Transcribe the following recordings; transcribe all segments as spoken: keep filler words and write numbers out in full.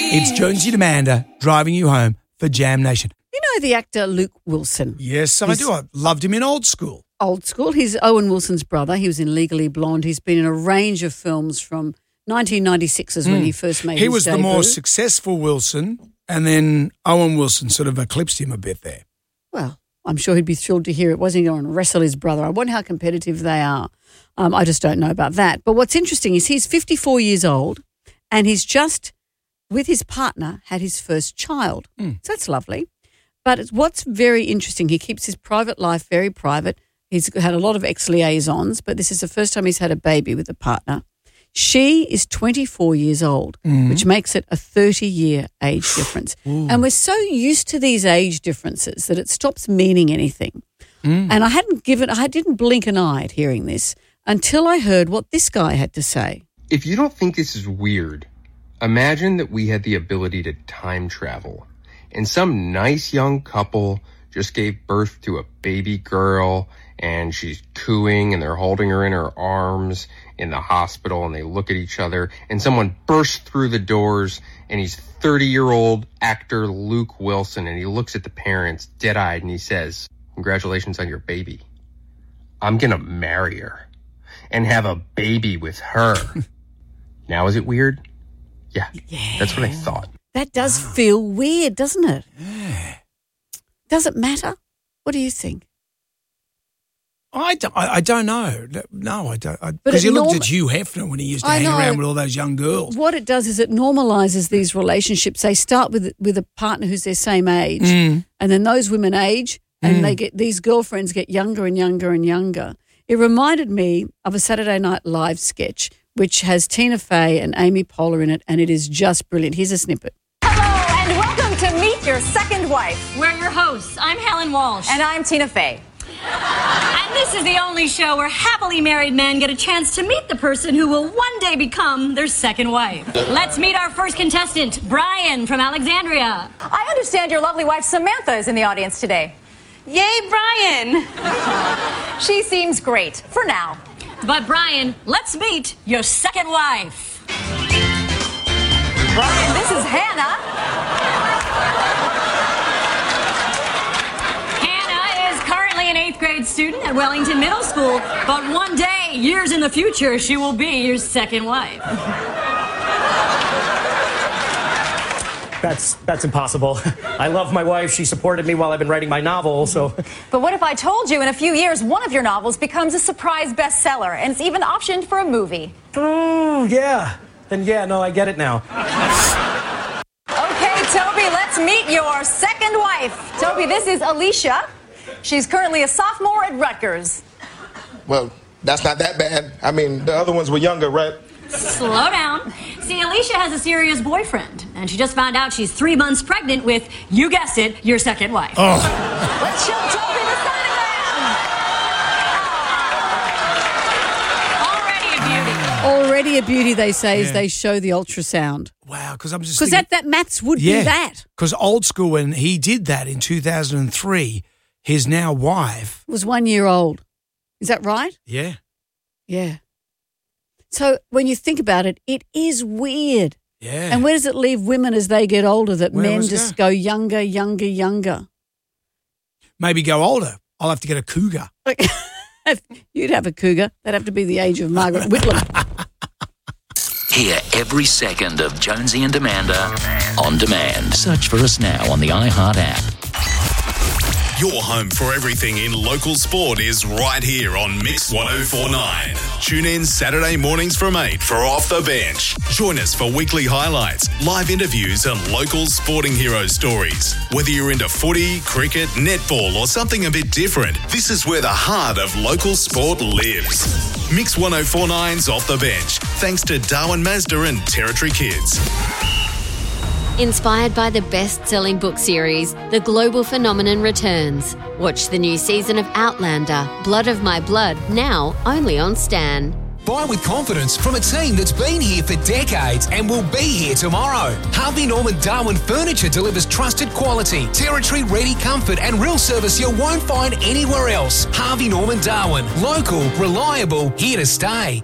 It's Jonesy and Amanda driving you home for Jam Nation. You know the actor Luke Wilson? Yes, I He's do. I loved him in Old School. Old School. He's Owen Wilson's brother. He was in Legally Blonde. He's been in a range of films from nineteen ninety-six is when Mm. he first made He his was debut. the more successful Wilson, and then Owen Wilson sort of eclipsed him a bit there. Well, I'm sure he'd be thrilled to hear it. Wasn't he going to wrestle his brother? I wonder how competitive they are. Um, I just don't know about that. But what's interesting is he's fifty-four years old and he's just, with his partner, had his first child. Mm. So that's lovely. But it's, what's very interesting, he keeps his private life very private. He's had a lot of ex-liaisons, but this is the first time he's had a baby with a partner. She is twenty-four years old, Mm. which makes it a thirty-year age difference. Ooh. And we're so used to these age differences that it stops meaning anything. Mm. And I hadn't given, I didn't blink an eye at hearing this until I heard what this guy had to say. If you don't think this is weird, imagine that we had the ability to time travel and some nice young couple just gave birth to a baby girl and she's cooing and they're holding her in her arms in the hospital and they look at each other and someone bursts through the doors and he's thirty-year-old actor Luke Wilson and he looks at the parents dead-eyed and he says, "Congratulations on your baby. I'm gonna marry her and have a baby with her." Now is it weird? Yeah, Yeah. that's what I thought. That does feel weird, doesn't it? Yeah. Does it matter? What do you think? I don't, I, I don't know. No, I don't. But Because it you looked norm- at Hugh Hefner when he used to I hang know. around with all those young girls. What it does is it normalises these relationships. They start with with a partner who's their same age, Mm. and then those women age, and Mm. they get these girlfriends get younger and younger and younger. It reminded me of a Saturday Night Live sketch which has Tina Fey and Amy Poehler in it, and it is just brilliant. Here's a snippet. Hello and welcome to Meet Your Second Wife. We're your hosts. I'm Helen Walsh. And I'm Tina Fey. And this is the only show where happily married men get a chance to meet the person who will one day become their second wife. Let's meet our first contestant, Brian from Alexandria. I understand your lovely wife Samantha is in the audience today. Yay, Brian! She seems great, for now. But Brian, let's meet your second wife. Brian, this is Hannah. Hannah is currently an eighth grade student at Wellington Middle School, but one day, years in the future, she will be your second wife. That's that's impossible. I love my wife. She supported me while I've been writing my novel, so... But what if I told you in a few years one of your novels becomes a surprise bestseller and it's even optioned for a movie? Mm, yeah. Then yeah, no, I get it now. Okay, Toby, let's meet your second wife. Toby, this is Alicia. She's currently a sophomore at Rutgers. Well, that's not that bad. I mean, the other ones were younger, right? Slow down. See, Alicia has a serious boyfriend, and she just found out she's three months pregnant with, you guessed it, your second wife. Oh. Let's show Toby the sonogram. Already a beauty. Already a beauty, they say, Yeah. as they show the ultrasound. Wow, because I'm just Because thinking, that, that maths would yeah, be that. Because Old School, when he did that in two thousand three, his now wife, Was one year old. Is that right? yeah, Yeah. So when you think about it, it is weird. yeah. And where does it leave women as they get older that Where men was just that? go younger, younger, younger? Maybe go older. I'll have to get a cougar. Like, if you'd have a cougar. That'd have to be the age of Margaret Whitlam. Hear every second of Jonesy and Amanda on demand. Search for us now on the iHeart app. Your home for everything in local sport is right here on Mix one oh four point nine. Tune in Saturday mornings from eight for Off the Bench. Join us for weekly highlights, live interviews and local sporting hero stories. Whether you're into footy, cricket, netball or something a bit different, this is where the heart of local sport lives. Mix one oh four point nine's Off the Bench, thanks to Darwin Mazda and Territory Kids. Inspired by the best-selling book series, The Global Phenomenon returns. Watch the new season of Outlander, Blood of My Blood, now only on Stan. Buy with confidence from a team that's been here for decades and will be here tomorrow. Harvey Norman Darwin Furniture delivers trusted quality, territory-ready comfort and real service you won't find anywhere else. Harvey Norman Darwin. Local, reliable, here to stay.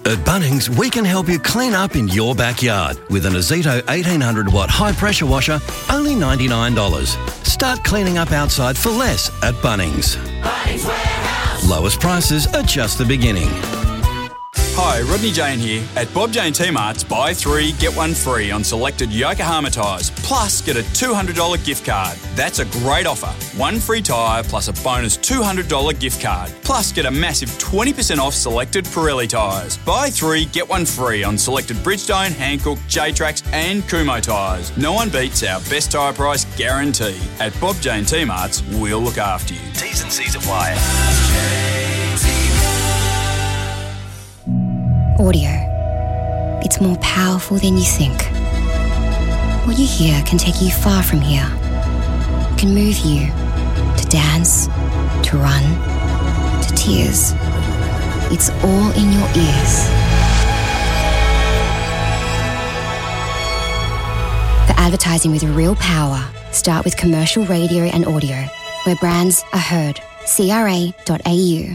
At Bunnings, we can help you clean up in your backyard with an Azito eighteen hundred watt high pressure washer, only ninety-nine dollars. Start cleaning up outside for less at Bunnings. Bunnings Warehouse. Lowest prices are just the beginning. Hi, Rodney Jane here. At Bob Jane T-Mart's, buy three, get one free on selected Yokohama tyres, plus get a two hundred dollars gift card. That's a great offer. One free tyre plus a bonus two hundred dollars gift card, plus get a massive twenty percent off selected Pirelli tyres. Buy three, get one free on selected Bridgestone, Hankook, J-Trax and Kumho tyres. No one beats our best tyre price guarantee. At Bob Jane T-Mart's, we'll look after you. T's and C's apply. Audio. It's more powerful than you think. What you hear can take you far from here. It can move you to dance, to run, to tears. It's all in your ears. For advertising with real power, start with commercial radio and audio, where brands are heard. C R A dot A U.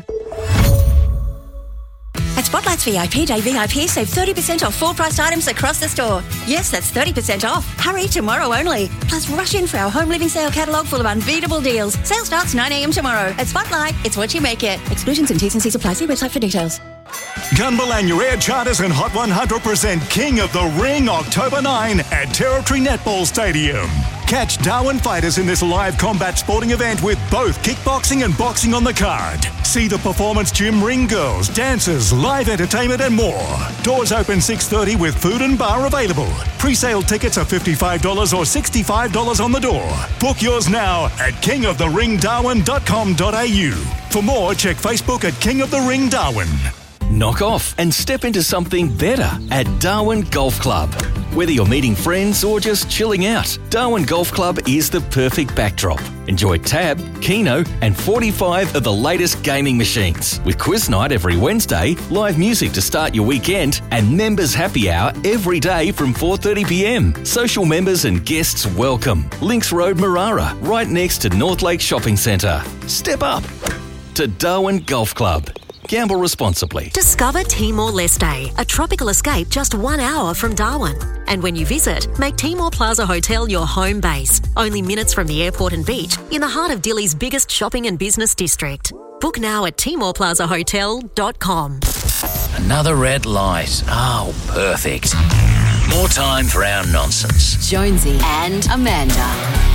At Spotlight's V I P Day V I P, save thirty percent off full-priced items across the store. Yes, that's thirty percent off. Hurry, tomorrow only. Plus, rush in for our home living sale catalogue full of unbeatable deals. Sale starts nine a.m. tomorrow. At Spotlight, it's what you make it. Exclusions and T's and C's apply. See website for details. Gunbalanya Air Charters and Hot one hundred percent King of the Ring October ninth at Territory Netball Stadium. Catch Darwin fighters in this live combat sporting event with both kickboxing and boxing on the card. See the Performance Gym ring girls, dancers, live entertainment and more. Doors open six thirty with food and bar available. Pre-sale tickets are fifty-five dollars or sixty-five dollars on the door. Book yours now at king of the ring darwin dot com dot a u. For more, check Facebook at King of the Ring Darwin. Knock off and step into something better at Darwin Golf Club. Whether you're meeting friends or just chilling out, Darwin Golf Club is the perfect backdrop. Enjoy Tab, Keno and forty-five of the latest gaming machines. With quiz night every Wednesday, live music to start your weekend and members happy hour every day from four thirty p.m. Social members and guests welcome. Links Road, Marara, right next to North Lake Shopping Centre. Step up to Darwin Golf Club. Gamble responsibly. Discover Timor-Leste, a tropical escape just one hour from Darwin. And when you visit, make Timor Plaza Hotel your home base. Only minutes from the airport and beach, in the heart of Dili's biggest shopping and business district. Book now at timor plaza hotel dot com. Another red light. Oh, perfect. More time for our nonsense. Jonesy and Amanda.